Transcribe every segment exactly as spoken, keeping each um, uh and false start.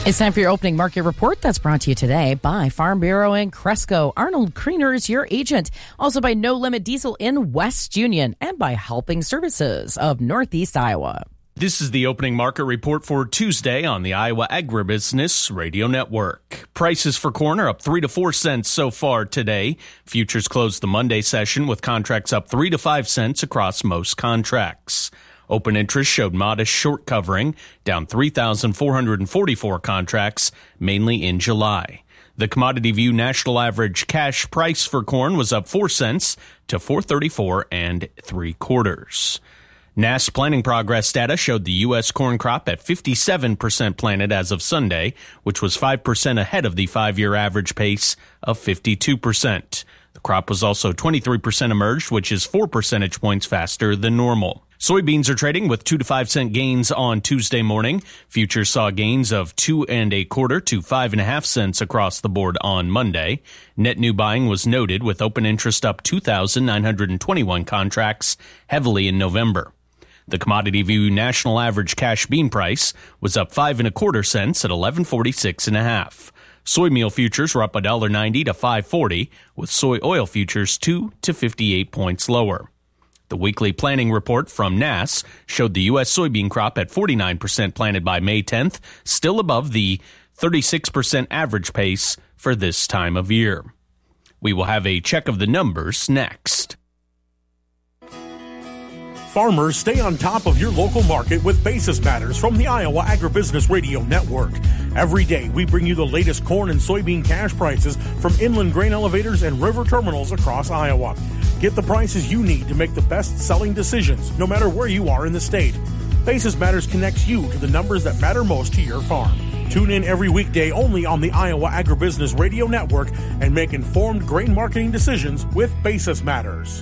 It's time for your opening market report that's brought to you today by Farm Bureau in Cresco. Arnold Kriener is your agent. Also by No Limit Diesel in West Union and by Helping Services of Northeast Iowa. This is the opening market report for Tuesday on the Iowa Agribusiness Radio Network. Prices for corn are up three to four cents so far today. Futures closed the Monday session with contracts up three to five cents across most contracts. Open interest showed modest short covering, down three thousand four hundred forty-four contracts, mainly in July. The Commodity View national average cash price for corn was up four cents to four thirty-four and three quarters. N A S planting progress data showed the U S corn crop at fifty-seven percent planted as of Sunday, which was five percent ahead of the five-year average pace of fifty-two percent. The crop was also twenty-three percent emerged, which is four percentage points faster than normal. Soybeans are trading with two to five cent gains on Tuesday morning. Futures saw gains of two and a quarter to five and a half cents across the board on Monday. Net new buying was noted with open interest up two thousand nine hundred twenty-one contracts heavily in November. The Commodity View national average cash bean price was up five and a quarter cents at eleven forty-six and a half. Soy meal futures were up one dollar ninety to five forty, with soy oil futures two to fifty-eight points lower. The weekly planting report from N A S showed the U S soybean crop at forty-nine percent planted by May tenth, still above the thirty-six percent average pace for this time of year. We will have a check of the numbers next. Farmers, stay on top of your local market with Basis Matters from the Iowa Agribusiness Radio Network. Every day, we bring you the latest corn and soybean cash prices from inland grain elevators and river terminals across Iowa. Get the prices you need to make the best-selling decisions, no matter where you are in the state. Basis Matters connects you to the numbers that matter most to your farm. Tune in every weekday only on the Iowa Agribusiness Radio Network and make informed grain marketing decisions with Basis Matters.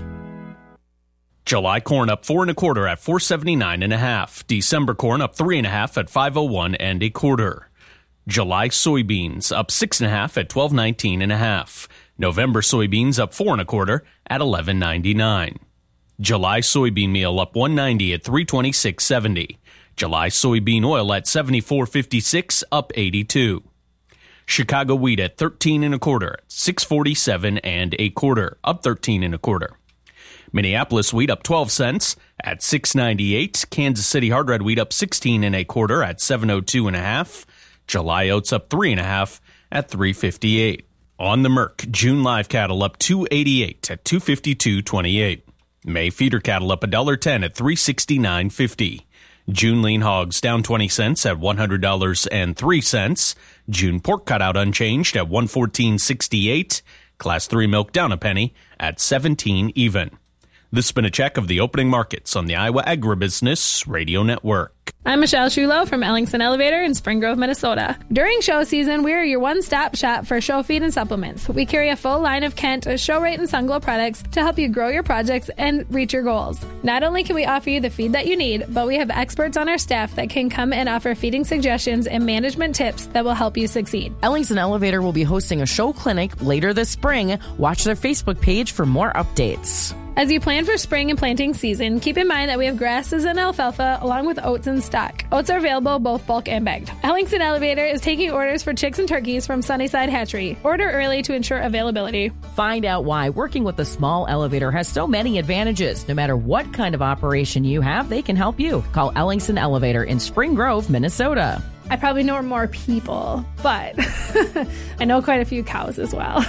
July corn up four and a quarter at four seventy-nine and a half. December corn up three and a half at five oh one and a quarter. July soybeans up six and a half at twelve nineteen and a half. November soybeans up four and a quarter at eleven ninety-nine. July soybean meal up one ninety at three twenty-six seventy. July soybean oil at seventy-four fifty-six, up eighty-two. Chicago wheat at thirteen and a quarter, six forty-seven and a quarter, up thirteen and a quarter. Minneapolis wheat up twelve cents at six ninety-eight. Kansas City hard red wheat up sixteen and a quarter at seven oh two and a half. July oats up three and a half at three fifty-eight. On the Merc, June live cattle up two eighty-eight at two fifty-two twenty-eight. May feeder cattle up one dollar ten at three sixty-nine fifty. June lean hogs down twenty cents at one hundred dollars and three cents. June pork cutout unchanged at one fourteen sixty-eight. Class three milk down a penny at seventeen even. This has been a check of the opening markets on the Iowa Agribusiness Radio Network. I'm Michelle Shulo from Ellingson Elevator in Spring Grove, Minnesota. During show season, we are your one-stop shop for show feed and supplements. We carry a full line of Kent, Show Rate, and Sunglow products to help you grow your projects and reach your goals. Not only can we offer you the feed that you need, but we have experts on our staff that can come and offer feeding suggestions and management tips that will help you succeed. Ellingson Elevator will be hosting a show clinic later this spring. Watch their Facebook page for more updates. As you plan for spring and planting season, keep in mind that we have grasses and alfalfa along with oats in stock. Oats are available both bulk and bagged. Ellingson Elevator is taking orders for chicks and turkeys from Sunnyside Hatchery. Order early to ensure availability. Find out why working with a small elevator has so many advantages. No matter what kind of operation you have, they can help you. Call Ellingson Elevator in Spring Grove, Minnesota. I probably know more people, but I know quite a few cows as well.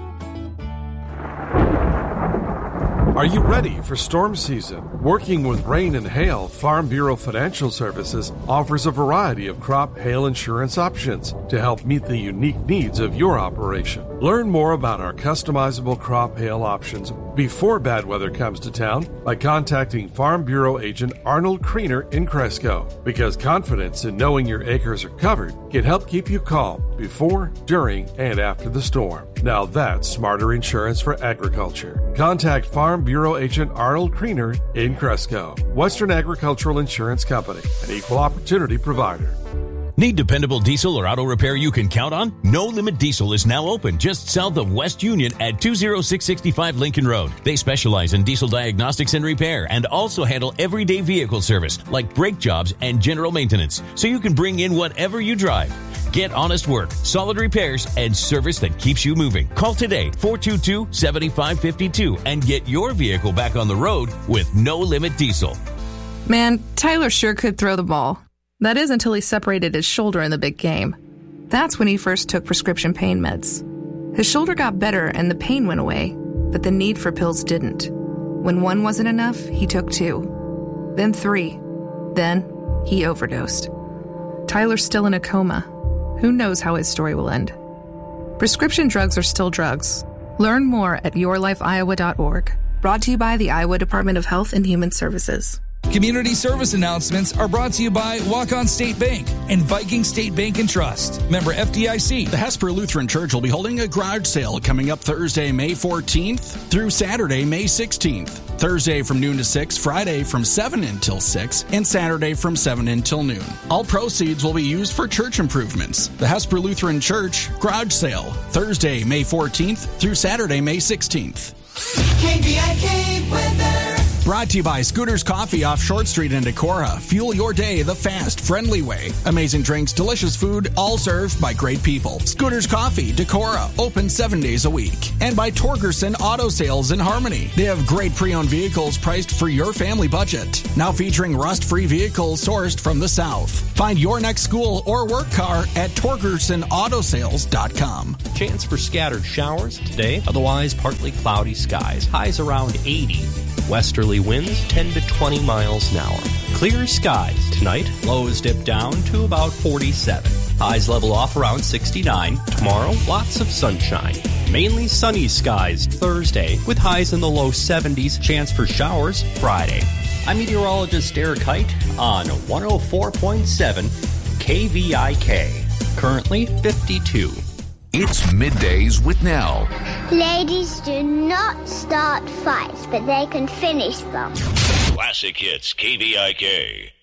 Are you ready for storm season? Working with rain and hail, Farm Bureau Financial Services offers a variety of crop hail insurance options to help meet the unique needs of your operation. Learn more about our customizable crop hail options before bad weather comes to town by contacting Farm Bureau agent Arnold Kriener in Cresco, because confidence in knowing your acres are covered can help keep you calm before, during, and after the storm. Now that's smarter insurance for agriculture. Contact Farm Bureau agent Arnold Kriener in Cresco. Western Agricultural Insurance Company, an equal opportunity provider. Need dependable diesel or auto repair you can count on? No Limit Diesel is now open just south of West Union at two oh six six five Lincoln Road. They specialize in diesel diagnostics and repair and also handle everyday vehicle service like brake jobs and general maintenance, so you can bring in whatever you drive. Get honest work, solid repairs, and service that keeps you moving. Call today, four two two, seven five five two, and get your vehicle back on the road with No Limit Diesel. Man, Tyler sure could throw the ball. That is until he separated his shoulder in the big game. That's when he first took prescription pain meds. His shoulder got better and the pain went away, but the need for pills didn't. When one wasn't enough, he took two. Then three. Then he overdosed. Tyler's still in a coma. Who knows how his story will end? Prescription drugs are still drugs. Learn more at your life iowa dot org. Brought to you by the Iowa Department of Health and Human Services. Community service announcements are brought to you by Walk-On State Bank and Viking State Bank and Trust. Member F D I C. The Hesper Lutheran Church will be holding a garage sale coming up Thursday, May fourteenth through Saturday, May sixteenth. Thursday from noon to six, Friday from seven until six, and Saturday from seven until noon. All proceeds will be used for church improvements. The Hesper Lutheran Church garage sale, Thursday, May fourteenth through Saturday, May sixteenth. K V I K weather. Brought to you by Scooters Coffee off Short Street in Decorah. Fuel your day the fast, friendly way. Amazing drinks, delicious food, all served by great people. Scooters Coffee, Decorah, open seven days a week. And by Torgerson Auto Sales in Harmony. They have great pre-owned vehicles priced for your family budget. Now featuring rust-free vehicles sourced from the South. Find your next school or work car at Torgerson Auto Sales dot com. Chance for scattered showers today, otherwise partly cloudy skies. Highs around eighty. Westerly winds ten to twenty miles an hour. Clear skies tonight. Lows dip down to about forty-seven. Highs level off around sixty-nine. Tomorrow, lots of sunshine. Mainly sunny skies Thursday with highs in the low seventies. Chance for showers Friday. I'm meteorologist Eric Height on one oh four point seven K V I K. Currently fifty-two. It's Middays with Nell. Ladies do not start fights, but they can finish them. Classic Hits, K V I K.